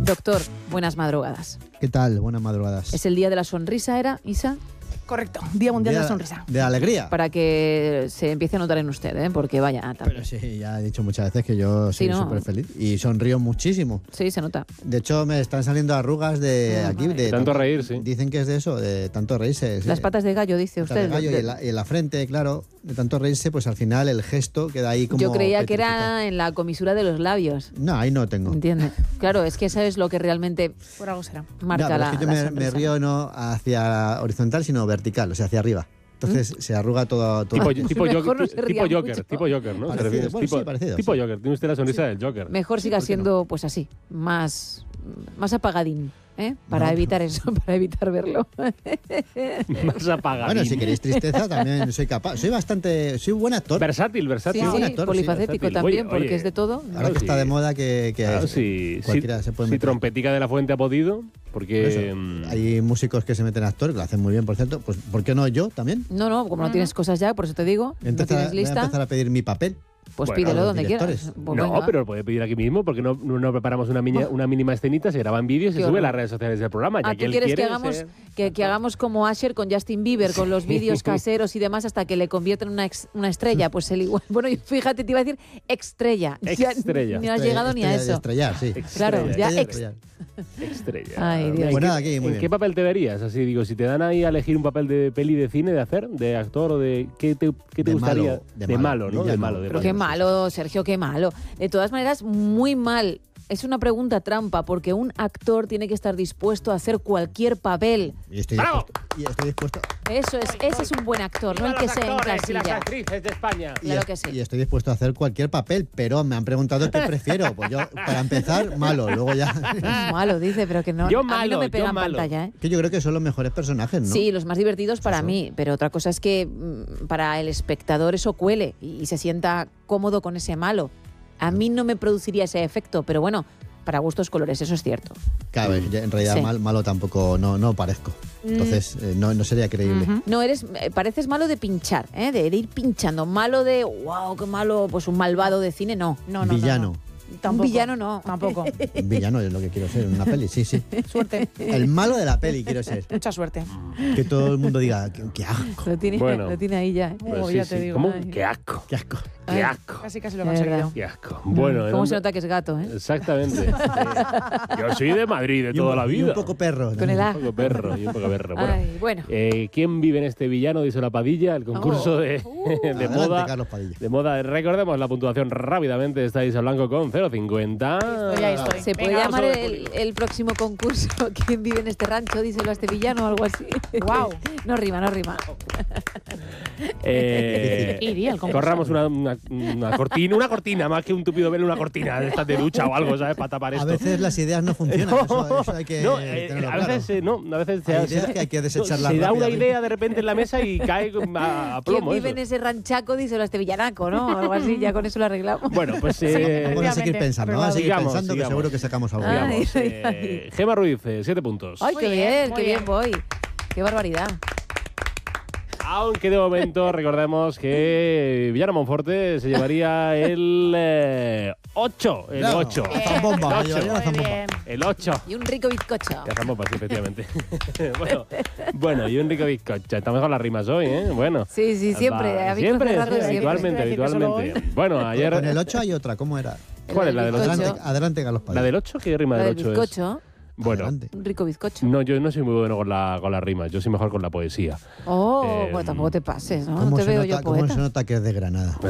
Doctor, buenas madrugadas. ¿Qué tal? Buenas madrugadas. ¿Es el día de la sonrisa, era, Isa? Correcto, Día Mundial de la Sonrisa. De la alegría. Para que se empiece a notar en usted, ¿eh? Porque vaya también. Pero sí, ya he dicho muchas veces que yo soy súper feliz y sonrío muchísimo. Sí, se nota. De hecho, me están saliendo arrugas de aquí. De tanto reír, sí. Dicen que es de eso, de tanto reírse. Las patas de gallo, dice usted. De gallo y en la frente, claro. De tanto reírse, pues al final el gesto queda ahí como... Yo creía que era en la comisura de los labios. No, ahí no tengo. ¿Entiendes? Claro, es que eso es lo que realmente Por algo será. marca pero la es que yo me río no hacia horizontal, sino vertical, o sea, hacia arriba. Entonces se arruga todo. Tipo Mejor no se ría Joker, mucho. tipo Joker, ¿no? Parecido, bueno, sí, parecido, tipo sí. Joker, tiene usted la sonrisa del Joker. Mejor siga siendo, pues así, más apagadín, ¿eh? Para evitar eso, para evitar verlo. Más apagado. Bueno, si queréis tristeza, también soy capaz. Soy buen actor. Versátil. Sí, buen actor, polifacético sí. también, Oye, porque es de todo. Ahora que está de moda que Claro, si cualquiera se puede meter. Trompetica de la Fuente ha podido, porque... Hay músicos que se meten a actor, que lo hacen muy bien, por cierto. Pues ¿por qué no yo también? No, como no tienes cosas ya, por eso te digo, no tienes Voy a lista, empezar a pedir mi papel. pues Bueno, pídelo los donde directores. quieras. Pues no, venga. pero lo puede pedir aquí mismo, porque no preparamos una mínima escenita, se graba en vídeo y se Qué sube horror. a las redes sociales del programa. Ya ¿tú que él quieres que quiere hagamos, ser- que hagamos como Asher con Justin Bieber, con los vídeos caseros y demás, hasta que le convierten en una estrella? Pues él igual. Bueno, fíjate, te iba a decir extrella. Ya Extrella. no has llegado ni a eso. Estrellar, sí. Claro, ya Estrellar. Estrella. Ay, Dios. Pues nada, aquí, muy ¿En bien. qué papel te verías? Así digo, si te dan ahí a elegir un papel de peli de cine, de hacer, de actor o de... ¿Qué te De gustaría? malo, de malo, ¿no? villano. De malo. Pero qué malo, Sergio, qué malo. De todas maneras, muy mal. Es una pregunta trampa, porque un actor tiene que estar dispuesto a hacer cualquier papel. Y estoy ¡Bravo! dispuesto. Eso es, ese es un buen actor, no el que se y las encasilla. actrices de España. Claro que sí. Y estoy dispuesto a hacer cualquier papel, pero me han preguntado qué prefiero. Pues yo, para empezar, malo, luego ya. Malo, dice, pero que no. Yo a mí no malo, me pega yo en malo. pantalla, ¿eh? Que yo creo que son los mejores personajes, ¿no? Sí, los más divertidos para Eso. mí, pero otra cosa es que para el espectador eso cuele y se sienta cómodo con ese malo. A mí no me produciría ese efecto, pero bueno, para gustos colores, eso es cierto. Claro, en realidad Sí. malo tampoco no parezco. Entonces no sería creíble. Ujú. No, pareces malo de pinchar, ¿eh? de ir pinchando. Malo de, wow, qué malo, pues un malvado de cine, no. No. Villano. Tampoco. Un villano no. Tampoco. Un villano es lo que quiero ser en una peli, sí. Suerte. El malo de la peli quiero ser. Mucha suerte. Que todo el mundo diga, qué asco, Lo tiene, Bueno. lo tiene ahí ya. ¿eh? Pues ya te digo. ¿Cómo? Ay. ¡Qué asco! qué asco. ¡Qué Ay. asco! Casi lo he Es verdad. conseguido. ¡Qué asco! Bueno, ¿Cómo se nota que es gato, eh? Exactamente. Yo soy de Madrid de toda la vida. Y un poco perro. Con el A. Un poco perro y un poco perro. Bueno, Ay, bueno. ¿quién vive en este villano? Dice la Padilla, el concurso de Adelante, moda. Carlos Padilla. De moda. Recordemos la puntuación rápidamente. Estáis a blanco con 0,50. Ahí estoy. ¿Se puede Venga, llamar vamos a ver el próximo concurso ¿Quién vive en este rancho? Díselo a este villano o algo así. Guau. No rima. Iría el concurso. Corramos una cortina, más que un tupido velo, una cortina de estas de ducha o algo, ¿sabes? Para tapar A esto. veces las ideas no funcionan. Eso hay que No, tenerlo a claro. veces no, a veces Hay ideas que hay que desecharlas se da una rápidamente. idea de repente en la mesa y cae a ¿Quién plomo. vive eso. en ese ranchaco? Díselo a este villanaco, ¿no? Algo así, ya con eso lo arreglamos. Bueno, pues Vamos a seguir Efectivamente, pensando, vamos a seguir sigamos, pensando que sigamos. seguro que sacamos algo. Ay. digamos, Gema Ruiz, 7 puntos. ¡Ay, Muy qué bien, bien, muy qué bien bien. voy! ¡Qué barbaridad! Aunque de momento recordemos que Villano Monforte se llevaría el 8. El Claro, 8. zambomba, El me llevaría una ocho. zambomba. El 8. Y un rico bizcocho. Ya estamos sí, efectivamente. bueno, y un rico bizcocho. Estamos con las rimas hoy, ¿eh? Bueno. Sí, siempre. Va, A Vico siempre, Ferraro sí, siempre. habitualmente, Decir que solo habitualmente. Bueno, ayer... Con el 8 hay otra, ¿cómo era? ¿Cuál es la del bizcocho. Adelante, Carlos Padilla. ¿La del 8? ¿Qué rima La del del 8 es? bizcocho. Bueno, Adelante. Un rico bizcocho. no, yo no soy muy bueno con las rimas. Yo soy mejor con la poesía. Oh, pues tampoco te pases, ¿no? No ¿Cómo te se veo nota- yo cómo poeta. se nota que es de Granada?